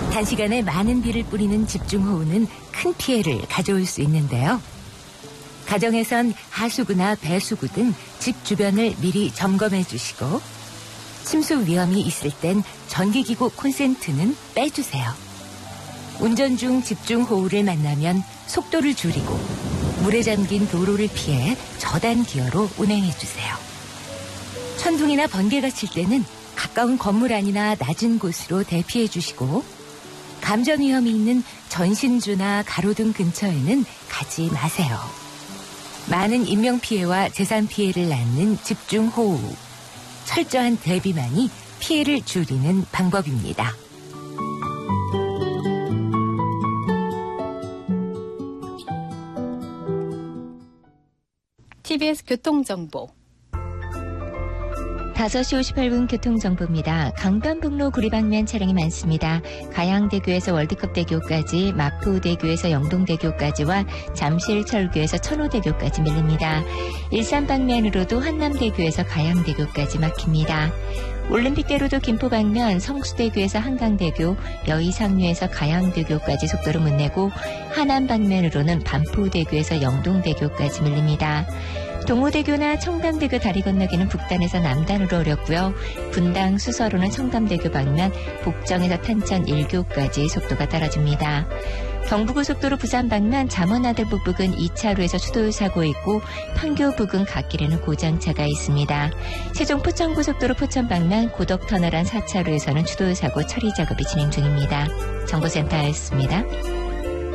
단시간에 많은 비를 뿌리는 집중호우는 큰 피해를 가져올 수 있는데요. 가정에선 하수구나 배수구 등 집 주변을 미리 점검해 주시고 침수 위험이 있을 땐 전기기구 콘센트는 빼주세요. 운전 중 집중호우를 만나면 속도를 줄이고 물에 잠긴 도로를 피해 저단 기어로 운행해 주세요. 천둥이나 번개가 칠 때는 가까운 건물 안이나 낮은 곳으로 대피해 주시고 감전 위험이 있는 전신주나 가로등 근처에는 가지 마세요. 많은 인명피해와 재산 피해를 낳는 집중호우. 철저한 대비만이 피해를 줄이는 방법입니다. TBS 교통정보 5시 58분 교통정보입니다. 강변북로 구리방면 차량이 많습니다. 가양대교에서 월드컵대교까지, 마포대교에서 영동대교까지와 잠실철교에서 천호대교까지 밀립니다. 일산 방면으로도 한남대교에서 가양대교까지 막힙니다. 올림픽대로도 김포방면 성수대교에서 한강대교, 여의상류에서 가양대교까지 속도를 못 내고 하남 방면으로는 반포대교에서 영동대교까지 밀립니다. 동호대교나 청담대교 다리 건너기는 북단에서 남단으로 어렵고요. 분당 수서로는 청담대교 방면, 복정에서 탄천 1교까지 속도가 떨어집니다. 경부고속도로 부산 방면 잠원아들북 부근 2차로에서 추돌 사고 있고 판교 부근 갓길에는 고장차가 있습니다. 세종 포천고속도로 포천 방면 고덕터널 안 4차로에서는 추돌 사고 처리 작업이 진행 중입니다. 정보센터였습니다.